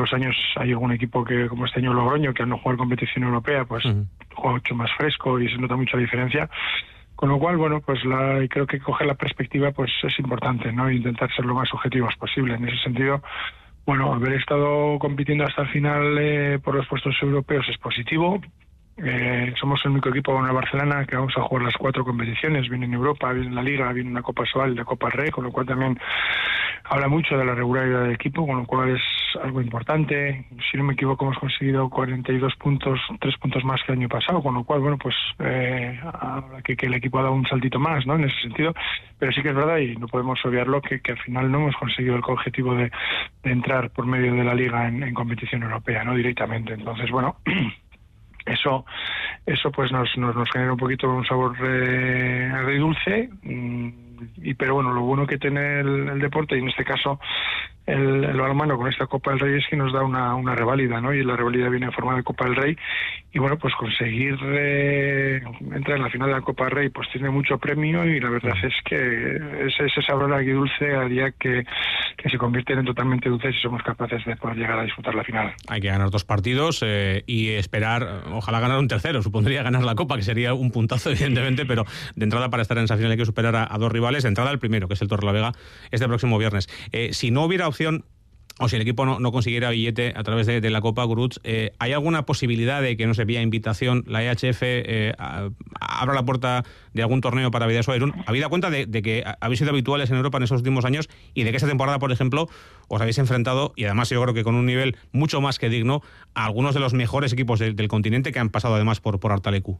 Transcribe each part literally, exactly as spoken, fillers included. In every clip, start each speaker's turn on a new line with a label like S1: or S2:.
S1: los años hay algún equipo que, como este año Logroño, que al no jugar competición europea, pues uh-huh. juega mucho más fresco y se nota mucha diferencia. Con lo cual, bueno, pues la, creo que coger la perspectiva pues es importante, ¿no? Intentar ser lo más objetivos posible. En ese sentido, bueno, haber estado compitiendo hasta el final eh, por los puestos europeos es positivo. Eh, somos el único equipo en el Barcelona que vamos a jugar las cuatro competiciones, bien en Europa, bien en la Liga, bien en la Copa Sobal y la Copa Rey, con lo cual también habla mucho de la regularidad del equipo, con lo cual es algo importante. Si no me equivoco, hemos conseguido cuarenta y dos puntos, tres puntos más que el año pasado, con lo cual, bueno, pues eh, habla que, que el equipo ha dado un saltito más, ¿no? En ese sentido, pero sí que es verdad y no podemos obviarlo que, que al final no hemos conseguido el objetivo de, de entrar por medio de la Liga en, en competición europea, ¿no? Directamente. Entonces, bueno, Eso, eso pues nos, nos, nos genera un poquito un sabor eh, agridulce, y pero bueno, lo bueno que tiene el, el deporte, y en este caso el, el balonmano con esta Copa del Rey, es que nos da una, una reválida, ¿no? Y la reválida viene en forma de Copa del Rey, y bueno, pues conseguir eh, entrar en la final de la Copa del Rey pues tiene mucho premio, y la verdad es que ese, ese sabor agridulce haría que, que se convierten en totalmente dulces si somos capaces de poder llegar a disfrutar la final.
S2: Hay que ganar dos partidos eh, y esperar, ojalá ganar un tercero, supondría ganar la Copa, que sería un puntazo evidentemente, pero de entrada para estar en esa final hay que superar a, a dos rivales, de entrada el primero, que es el Torrelavega, este próximo viernes. Eh, si no hubiera opción, o si el equipo no, no consiguiera billete a través de, de la Copa Gurutzz, eh, ¿hay alguna posibilidad de que, no sé, vía invitación, la E H F eh, a, abra la puerta de algún torneo para Bidasoa Irún? Habida cuenta de, de que habéis sido habituales en Europa en esos últimos años y de que esta temporada, por ejemplo, os habéis enfrentado, y además yo creo que con un nivel mucho más que digno, a algunos de los mejores equipos de, del continente, que han pasado además por, por Artalecu.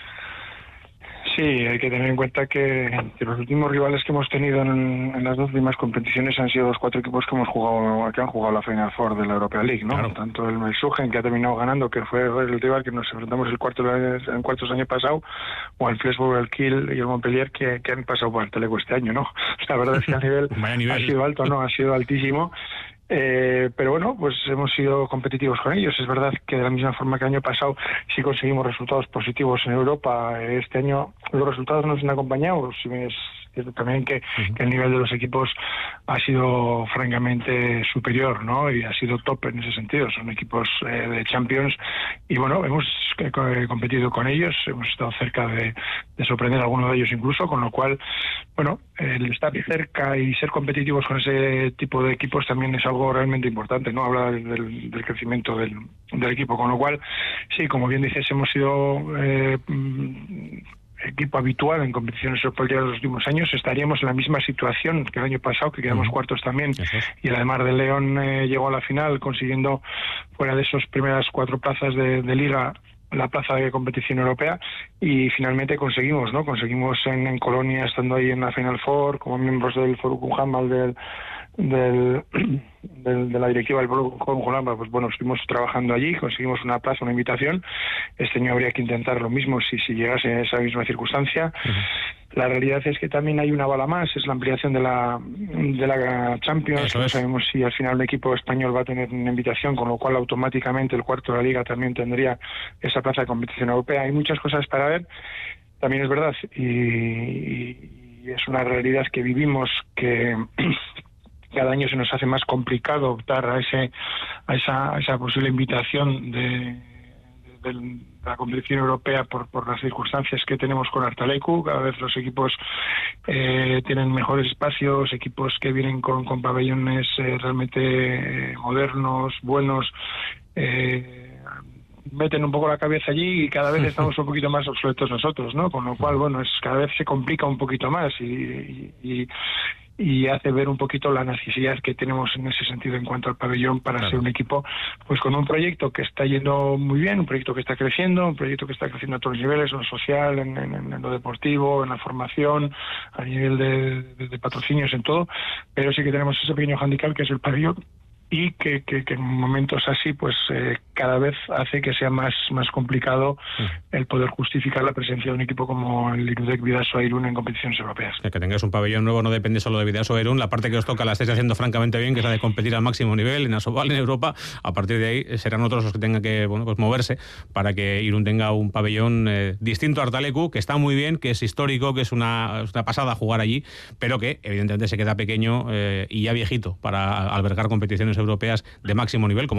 S1: Sí, hay que tener en cuenta que, que los últimos rivales que hemos tenido en, en las dos últimas competiciones han sido los cuatro equipos que hemos jugado, que han jugado la Final Four de la Europa League, ¿no? Claro. Tanto el Melsugen, que ha terminado ganando, que fue el rival que nos enfrentamos el cuarto en cuartos el año pasado, o el Flensburg, el Kiel y el Montpellier, que, que han pasado por el Teleco este año, ¿no? La verdad es que el nivel, nivel ha sido alto, ¿no? Ha sido altísimo. Eh, pero bueno, pues hemos sido competitivos con ellos. Es verdad que de la misma forma que el año pasado sí conseguimos resultados positivos en Europa. Este año los resultados nos han acompañado. Si es cierto también que, uh-huh. que el nivel de los equipos ha sido francamente superior, ¿no? Y ha sido top en ese sentido. Son equipos eh, de Champions, y bueno, hemos eh, competido con ellos, hemos estado cerca de, de sorprender a alguno de ellos incluso, con lo cual, bueno, el estar cerca y ser competitivos con ese tipo de equipos también es algo realmente importante, ¿no? Habla del, del crecimiento del, del equipo, con lo cual, sí, como bien dices, hemos sido eh, equipo habitual en competiciones europeas de los últimos años. Estaríamos en la misma situación que el año pasado, que quedamos uh-huh. cuartos también, es. y el Ademar de León eh, llegó a la final consiguiendo, fuera de esas primeras cuatro plazas de, de Liga, la plaza de competición europea, y finalmente conseguimos, ¿no? Conseguimos en, en Colonia, estando ahí en la Final Four, como miembros del Forum Handball del del, del de la directiva del Forum Handball, pues bueno, estuvimos trabajando allí, conseguimos una plaza, una invitación. Este año habría que intentar lo mismo si, si llegase en esa misma circunstancia. Uh-huh. La realidad es que también hay una bala más, es la ampliación de la de la Champions. No sabemos si al final el equipo español va a tener una invitación, con lo cual automáticamente el cuarto de la Liga también tendría esa plaza de competición europea. Hay muchas cosas para ver. También es verdad, y, y es una realidad que vivimos, que cada año se nos hace más complicado optar a ese a esa, a esa posible invitación de, de, de la competición europea por, por las circunstancias que tenemos con Artalecu. Cada vez los equipos eh, tienen mejores espacios, equipos que vienen con, con pabellones eh, realmente eh, modernos, buenos, eh, meten un poco la cabeza allí, y cada vez estamos un poquito más obsoletos nosotros, ¿no? Con lo cual, bueno, es cada vez se complica un poquito más, y, y, y y hace ver un poquito la necesidad que tenemos en ese sentido en cuanto al pabellón para claro. ser un equipo pues con un proyecto que está yendo muy bien, un proyecto que está creciendo, un proyecto que está creciendo a todos los niveles, en lo social, en, en, en lo deportivo, en la formación, a nivel de, de, de patrocinios, en todo, pero sí que tenemos ese pequeño handicap que es el pabellón, y que, que, que en momentos así pues eh, cada vez hace que sea más más complicado sí. el poder justificar la presencia de un equipo como el Irudek Bidasoa Irún en competiciones europeas.
S2: Que tengáis un pabellón nuevo no depende solo de Bidasoa Irún. La parte que os toca la estáis haciendo francamente bien, que es la de competir al máximo nivel en Asobal, en Europa. A partir de ahí serán otros los que tengan que bueno pues moverse para que Irún tenga un pabellón eh, distinto a Artalecu, que está muy bien, que es histórico, que es una, una pasada jugar allí, pero que evidentemente se queda pequeño eh, y ya viejito para albergar competiciones europeas de máximo nivel, como